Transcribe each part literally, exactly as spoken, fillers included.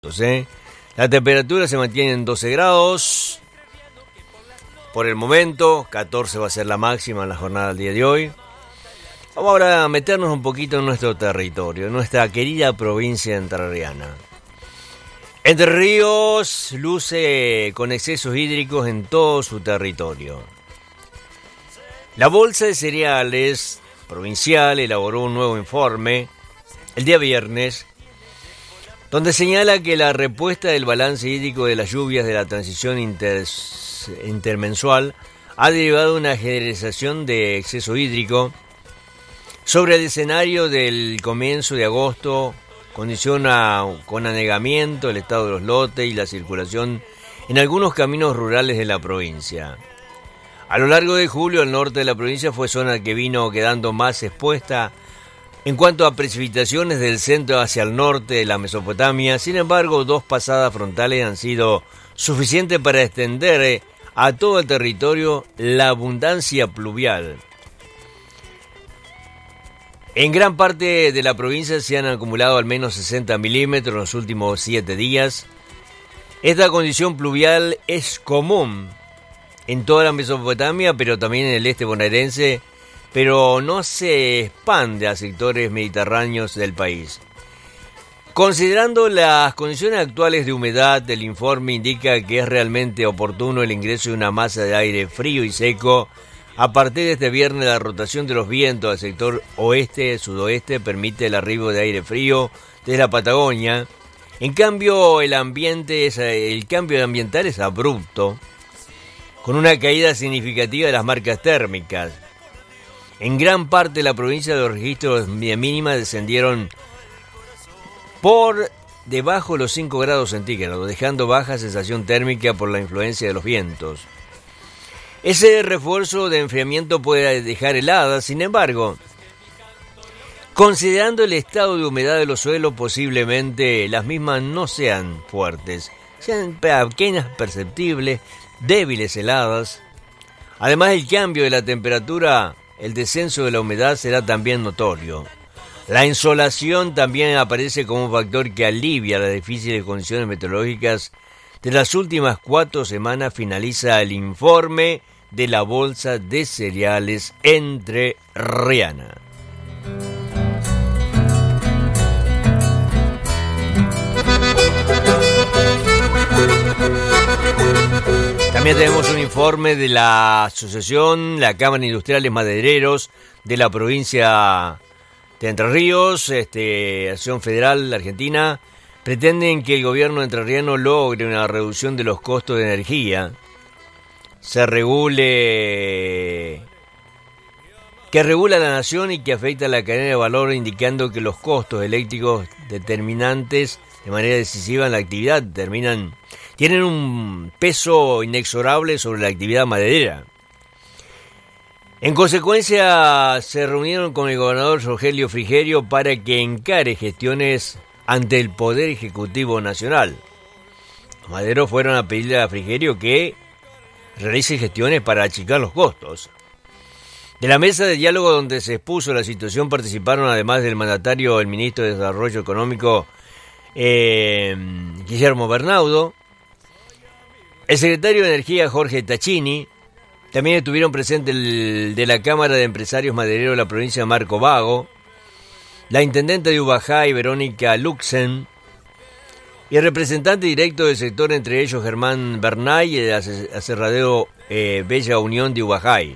¿eh? La temperatura se mantiene en doce grados. Por el momento, catorce va a ser la máxima en la jornada del día de hoy. Vamos ahora a meternos un poquito en nuestro territorio, en nuestra querida provincia entrerriana. Entre Ríos luce con excesos hídricos en todo su territorio. La Bolsa de Cereales Provincial elaboró un nuevo informe el día viernes, donde señala que la respuesta del balance hídrico de las lluvias de la transición inter, intermensual ha derivado de una generalización de exceso hídrico. Sobre el escenario del comienzo de agosto, condiciona con anegamiento el estado de los lotes y la circulación en algunos caminos rurales de la provincia. A lo largo de julio, el norte de la provincia fue zona que vino quedando más expuesta en cuanto a precipitaciones del centro hacia el norte de la Mesopotamia. Sin embargo, dos pasadas frontales han sido suficientes para extender a todo el territorio la abundancia pluvial. En gran parte de la provincia se han acumulado al menos sesenta milímetros en los últimos siete días. Esta condición pluvial es común en toda la Mesopotamia, pero también en el este bonaerense, pero no se expande a sectores mediterráneos del país. Considerando las condiciones actuales de humedad, el informe indica que es realmente oportuno el ingreso de una masa de aire frío y seco. A partir de este viernes, la rotación de los vientos al sector oeste-sudoeste permite el arribo de aire frío desde la Patagonia. En cambio, el ambiente es, el cambio ambiental es abrupto, con una caída significativa de las marcas térmicas. En gran parte de la provincia, los registros de mínima descendieron por debajo de los cinco grados centígrados, dejando baja sensación térmica por la influencia de los vientos. Ese refuerzo de enfriamiento puede dejar heladas. Sin embargo, considerando el estado de humedad de los suelos, posiblemente las mismas no sean fuertes, sean pequeñas, perceptibles, débiles heladas. Además, el cambio de la temperatura, el descenso de la humedad será también notorio. La insolación también aparece como un factor que alivia las difíciles condiciones meteorológicas de las últimas cuatro semanas. Finaliza el informe de la Bolsa de Cereales Entrerriana. También tenemos un informe de la asociación, la Cámara de Industriales Madereros de la provincia de Entre Ríos, este, Acción Federal Argentina. Pretenden que el gobierno entrerriano logre una reducción de los costos de energía. Se regule, que regula la nación y que afecta a la cadena de valor, indicando que los costos eléctricos determinantes de manera decisiva en la actividad terminan, tienen un peso inexorable sobre la actividad maderera. En consecuencia, se reunieron con el gobernador Rogelio Frigerio para que encare gestiones ante el Poder Ejecutivo Nacional. Los madereros fueron a pedirle a Frigerio que realice gestiones para achicar los costos. De la mesa de diálogo donde se expuso la situación participaron, además del mandatario, el ministro de Desarrollo Económico, eh, Guillermo Bernaudo, el secretario de Energía, Jorge Tachini. También estuvieron presentes el de la Cámara de Empresarios Madereros de la provincia, Marco Vago, la intendente de Ubajay, Verónica Luxen, y el representante directo del sector, entre ellos Germán Bernay y el aserradero eh, Bella Unión de Ubajay.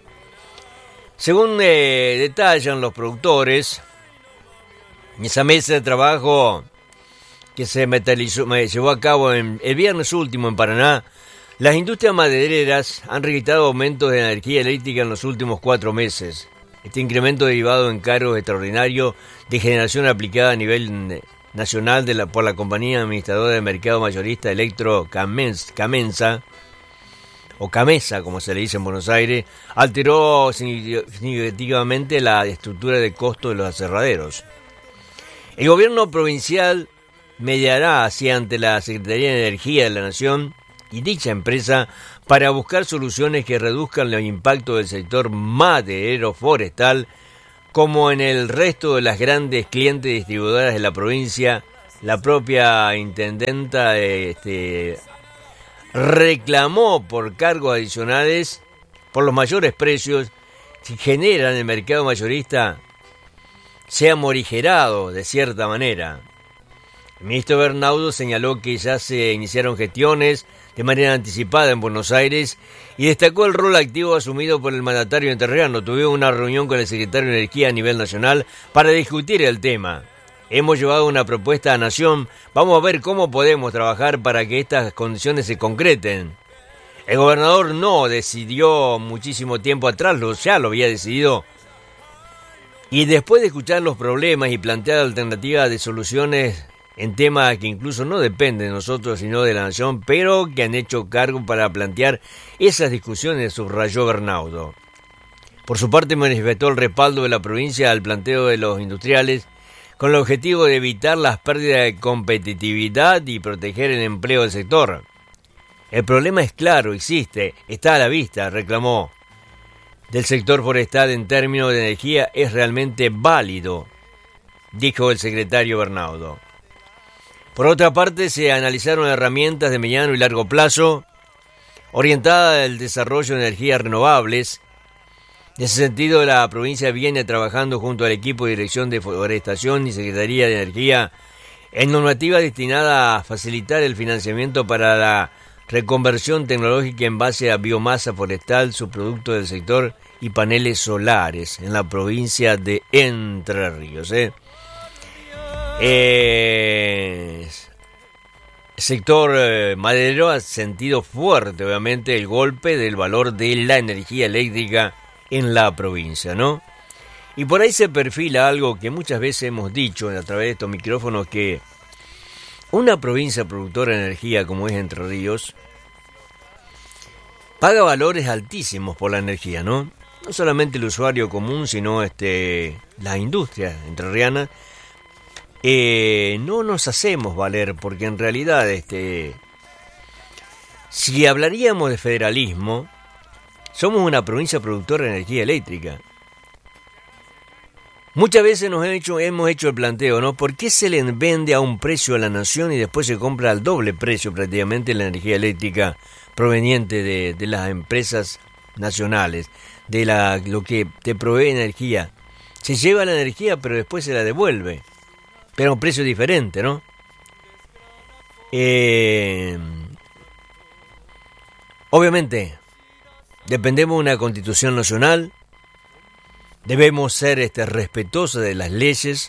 Según eh, detallan los productores, en esa mesa de trabajo que se metalizó, me llevó a cabo en, el viernes último en Paraná, las industrias madereras han registrado aumentos de energía eléctrica en los últimos cuatro meses. Este incremento derivado en cargos extraordinarios de generación aplicada a nivel nacional de la, por la compañía administradora de mercado mayorista Electro Camensa, o Camesa, como se le dice en Buenos Aires, alteró significativamente la estructura de costo de los aserraderos. El gobierno provincial mediará así ante la Secretaría de Energía de la Nación y dicha empresa para buscar soluciones que reduzcan el impacto del sector maderero forestal, como en el resto de las grandes clientes distribuidoras de la provincia, la propia intendenta este, reclamó por cargos adicionales por los mayores precios que generan el mercado mayorista sea morigerado de cierta manera. El ministro Bernaudo señaló que ya se iniciaron gestiones de manera anticipada en Buenos Aires y destacó el rol activo asumido por el mandatario entrerriano. Tuvimos una reunión con el secretario de Energía a nivel nacional para discutir el tema. Hemos llevado una propuesta a Nación. Vamos a ver cómo podemos trabajar para que estas condiciones se concreten. El gobernador no decidió muchísimo tiempo atrás, lo, ya lo había decidido. Y después de escuchar los problemas y plantear alternativas de soluciones en temas que incluso no dependen de nosotros sino de la Nación, pero que han hecho cargo para plantear esas discusiones, subrayó Bernaudo. Por su parte manifestó el respaldo de la provincia al planteo de los industriales con el objetivo de evitar las pérdidas de competitividad y proteger el empleo del sector. El problema es claro, existe, está a la vista, reclamó. Del sector forestal en términos de energía es realmente válido, dijo el secretario Bernaudo. Por otra parte, se analizaron herramientas de mediano y largo plazo orientadas al desarrollo de energías renovables. En ese sentido, la provincia viene trabajando junto al equipo de Dirección de Forestación y Secretaría de Energía en normativa destinada a facilitar el financiamiento para la reconversión tecnológica en base a biomasa forestal, subproducto del sector y paneles solares en la provincia de Entre Ríos. ¿eh? Eh, el sector eh, maderero ha sentido fuerte, obviamente, el golpe del valor de la energía eléctrica en la provincia, ¿no? Y por ahí se perfila algo que muchas veces hemos dicho a través de estos micrófonos, que una provincia productora de energía como es Entre Ríos paga valores altísimos por la energía, ¿no? No solamente el usuario común, sino este las industrias entrerrianas. Eh, no nos hacemos valer, porque en realidad, este, si hablaríamos de federalismo, somos una provincia productora de energía eléctrica. Muchas veces nos hemos hecho, hemos hecho el planteo, ¿no? ¿Por qué se le vende a un precio a la nación y después se compra al doble precio prácticamente la energía eléctrica proveniente de, de las empresas nacionales, de la, lo que te provee energía? Se lleva la energía, pero después se la devuelve, pero a un precio diferente, ¿no? Eh, obviamente, dependemos de una constitución nacional, debemos ser este, respetuosos de las leyes,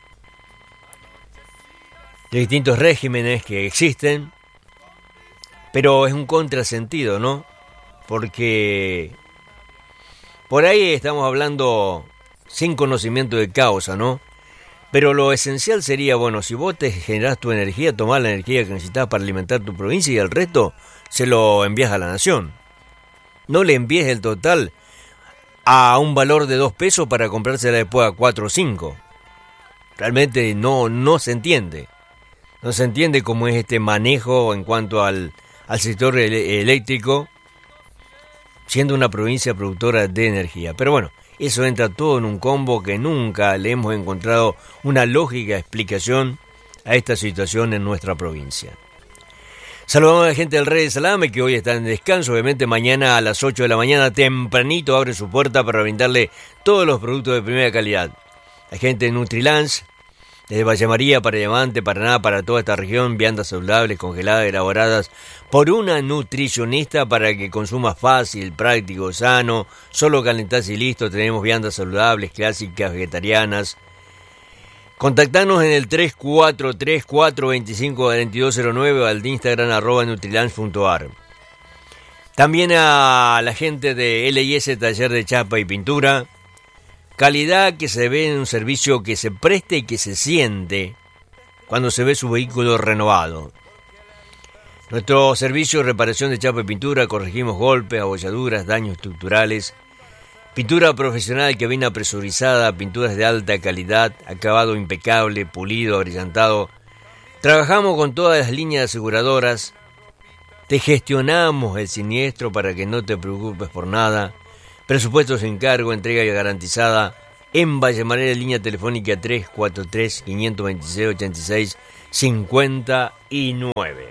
de distintos regímenes que existen, pero es un contrasentido, ¿no? Porque por ahí estamos hablando sin conocimiento de causa, ¿no? Pero lo esencial sería, bueno, si vos te generás tu energía, tomás la energía que necesitas para alimentar tu provincia y el resto se lo envías a la nación. No le envíes el total a un valor de dos pesos para comprársela después a cuatro o cinco. Realmente no, no se entiende. No se entiende cómo es este manejo en cuanto al, al sector eléctrico, siendo una provincia productora de energía. Pero bueno, eso entra todo en un combo que nunca le hemos encontrado una lógica explicación a esta situación en nuestra provincia. Saludamos a la gente del Rey de Salame, que hoy está en descanso. Obviamente mañana a las ocho de la mañana tempranito abre su puerta para brindarle todos los productos de primera calidad. La gente de Nutrilance, desde Valle María para Diamante, Paraná, para toda esta región, viandas saludables, congeladas, elaboradas por una nutricionista para que consumas fácil, práctico, sano. Solo calentás y listo. Tenemos viandas saludables, clásicas, vegetarianas. Contactanos en el tres cuatro tres, cuatro dos cinco, dos dos cero nueve o al de Instagram arroba nutrilance punto ar. También a la gente de L I S Taller de Chapa y Pintura. Calidad que se ve en un servicio que se preste y que se siente cuando se ve su vehículo renovado. Nuestro servicio de reparación de chapa y pintura, corregimos golpes, abolladuras, daños estructurales. Pintura profesional, cabina presurizada, pinturas de alta calidad, acabado impecable, pulido, brillantado. Trabajamos con todas las líneas aseguradoras. Te gestionamos el siniestro para que no te preocupes por nada. Presupuesto sin cargo, entrega garantizada en Valle María, línea telefónica tres cuatro tres, cinco dos seis, ocho seis cinco nueve.